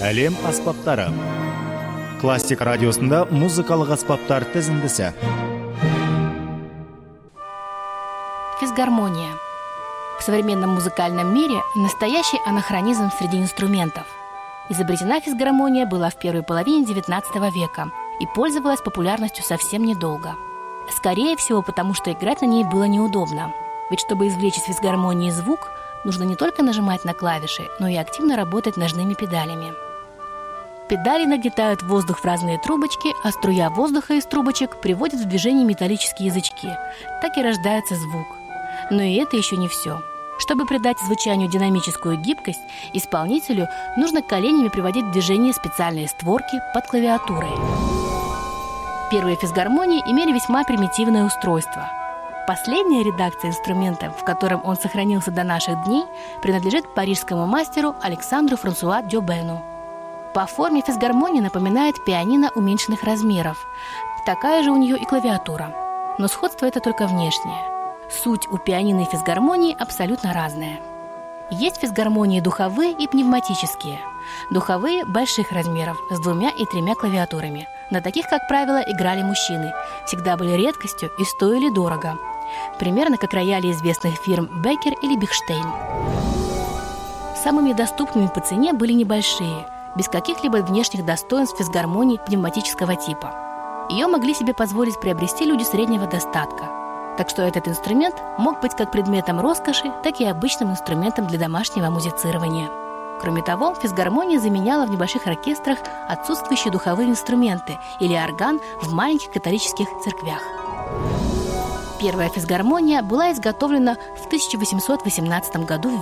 Әлем аспаптары. Классик радиосында музыкалык аспаптар тізіндісі. Физгармония. В современном музыкальном мире настоящий анахронизм среди инструментов. Изобретена физгармония была в первой половине XIX века и пользовалась популярностью совсем недолго. Скорее всего, потому что играть на ней было неудобно. Ведь чтобы извлечь из физгармонии звук, нужно не только нажимать на клавиши, но и активно работать ножными педалями. Педали нагнетают воздух в разные трубочки, а струя воздуха из трубочек приводит в движение металлические язычки. Так и рождается звук. Но и это еще не все. Чтобы придать звучанию динамическую гибкость, исполнителю нужно коленями приводить в движение специальные створки под клавиатурой. Первые физгармонии имели весьма примитивное устройство. Последняя редакция инструмента, в котором он сохранился до наших дней, принадлежит парижскому мастеру Александру Франсуа Дюбену. По форме физгармония напоминает пианино уменьшенных размеров. Такая же у нее и клавиатура. Но сходство это только внешнее. Суть у пианино и физгармонии абсолютно разная. Есть физгармонии духовые и пневматические. Духовые больших размеров с 2 и 3 клавиатурами. На таких, как правило, играли мужчины. Всегда были редкостью и стоили дорого. Примерно как рояли известных фирм Беккер или Бехштейн. Самыми доступными по цене были небольшие, без каких-либо внешних достоинств физгармонии пневматического типа. Ее могли себе позволить приобрести люди среднего достатка. Так что этот инструмент мог быть как предметом роскоши, так и обычным инструментом для домашнего музицирования. Кроме того, физгармония заменяла в небольших оркестрах отсутствующие духовые инструменты или орган в маленьких католических церквях. Первая физгармония была изготовлена в 1818 году в